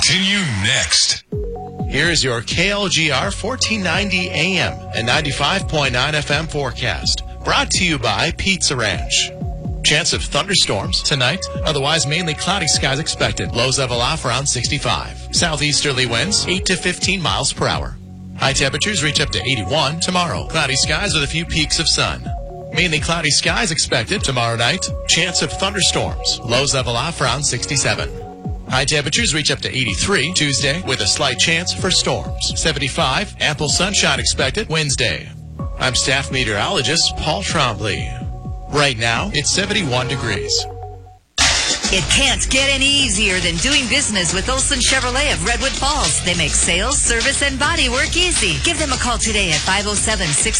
continue next. Here's your KLGR 1490 AM and 95.9 FM forecast. Brought to you by Pizza Ranch. Chance of thunderstorms tonight. Otherwise, mainly cloudy skies expected. Lows level off around 65. Southeasterly winds 8 to 15 miles per hour. High temperatures reach up to 81 tomorrow. Cloudy skies with a few peaks of sun. Mainly cloudy skies expected tomorrow night. Chance of thunderstorms. Lows level off around 67. High temperatures reach up to 83 Tuesday with a slight chance for storms. 75, ample sunshine expected Wednesday. I'm staff meteorologist Paul Trombley. Right now, it's 71 degrees. It can't get any easier than doing business with Olson Chevrolet of Redwood Falls. They make sales, service, and body work easy. Give them a call today at 507-6